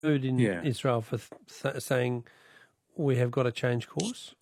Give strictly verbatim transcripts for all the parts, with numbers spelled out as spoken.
mood in Yeah. Israel for th- saying we have got to change course?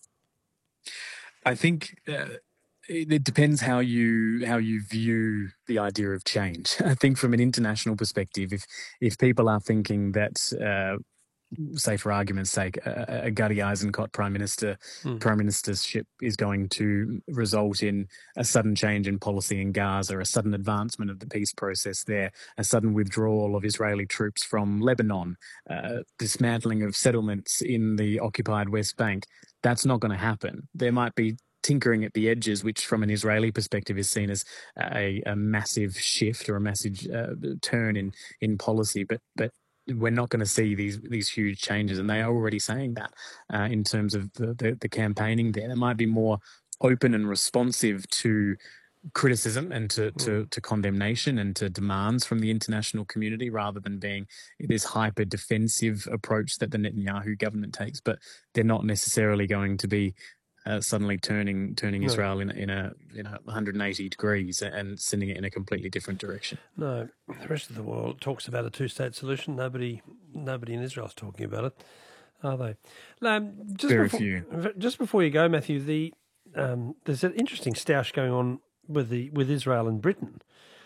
I think uh, it, it depends how you how you view the idea of change. I think from an international perspective, if if people are thinking that, uh, say for argument's sake, a, a Gadi Eisenkot prime minister Hmm. prime ministership is going to result in a sudden change in policy in Gaza, a sudden advancement of the peace process there, a sudden withdrawal of Israeli troops from Lebanon, uh, dismantling of settlements in the occupied West Bank, that's not going to happen. There might be tinkering at the edges, which from an Israeli perspective is seen as a, a massive shift or a massive uh, turn in in policy, but but we're not going to see these these huge changes, and they are already saying that uh, in terms of the, the the campaigning there. They might be more open and responsive to criticism and to, to, to condemnation and to demands from the international community, rather than being this hyper defensive approach that the Netanyahu government takes. But they're not necessarily going to be Uh, suddenly turning turning No. Israel in, in a in a one hundred eighty degrees and sending it in a completely different direction. No, the rest of the world talks about a two-state solution. Nobody, nobody in Israel is talking about it, are they? Um, just Very before, few. Just before you go, Matthew, the um, there's an interesting stoush going on with the with Israel and Britain.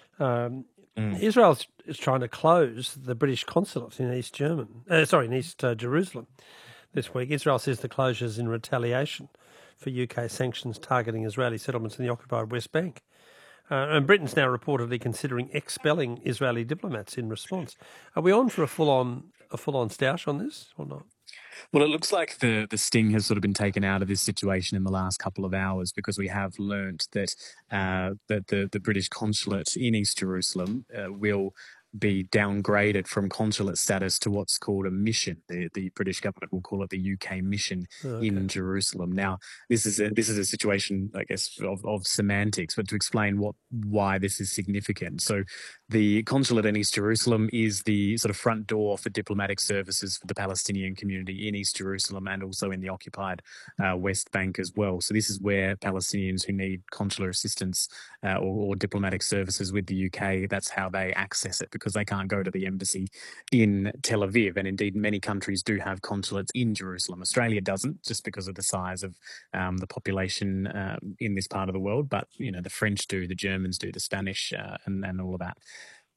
Um, Mm. Israel is trying to close the British consulate in East German, uh, sorry, in East uh, Jerusalem this week. Israel says the closure is in retaliation for U K sanctions targeting Israeli settlements in the occupied West Bank. Uh, and Britain's now reportedly considering expelling Israeli diplomats in response. Are we on for a full-on a full-on stoush on this or not? Well, it looks like the, the sting has sort of been taken out of this situation in the last couple of hours, because we have learnt that uh, that the, the British consulate in East Jerusalem uh, will be downgraded from consulate status to what's called a mission. The, the British government will call it the U K mission Oh, okay. in Jerusalem. Now, this is a, this is a situation, I guess, of, of semantics, but to explain what why this is significant. So the consulate in East Jerusalem is the sort of front door for diplomatic services for the Palestinian community in East Jerusalem and also in the occupied uh, West Bank as well. So this is where Palestinians who need consular assistance uh, or, or diplomatic services with the U K, that's how they access it, because they can't go to the embassy in Tel Aviv. And indeed, many countries do have consulates in Jerusalem. Australia doesn't, just because of the size of um, the population uh, in this part of the world. But, you know, the French do, the Germans do, the Spanish uh, and, and all of that.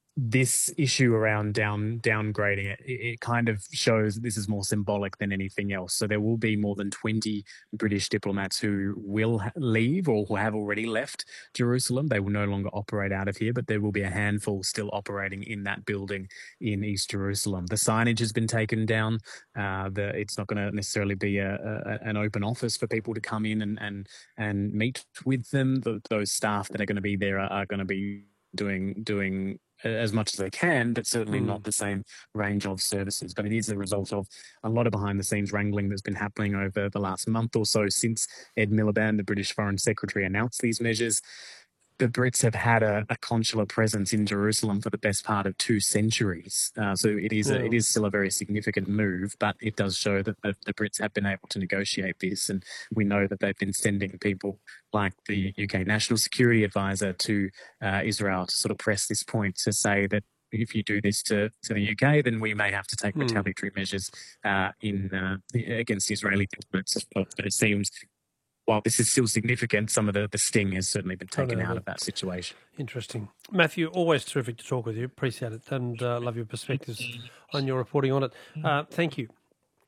This issue around down downgrading it, it kind of shows that this is more symbolic than anything else. So there will be more than twenty British diplomats who will leave or who have already left Jerusalem. They will no longer operate out of here, but there will be a handful still operating in that building in East Jerusalem. The signage has been taken down. Uh, the, it's not going to necessarily be a, a, an open office for people to come in and and, and meet with them. The, those staff that are going to be there are, are going to be doing doing as much as they can, but certainly mm. not the same range of services. But it is a result of a lot of behind-the-scenes wrangling that's been happening over the last month or so since Ed Miliband, the British Foreign Secretary, announced these measures. The Brits have had a, a consular presence in Jerusalem for the best part of two centuries. Uh, so it is, yeah. a, it is still a very significant move, but it does show that the, the Brits have been able to negotiate this. And we know that they've been sending people like the U K National Security Advisor to uh, Israel to sort of press this point, to say that if you do this to, to the U K, then we may have to take retaliatory hmm. measures uh, in uh, against the Israeli government. But it seems, while this is still significant, some of the, the sting has certainly been taken out of that situation. Interesting. Matthew, always terrific to talk with you. Appreciate it, and uh, love your perspectives on your reporting on it. Uh, thank you.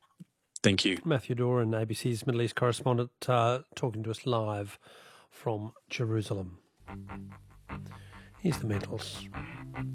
Thank you. Matthew Doran, A B C's Middle East correspondent, uh, talking to us live from Jerusalem. Here's the Mentals.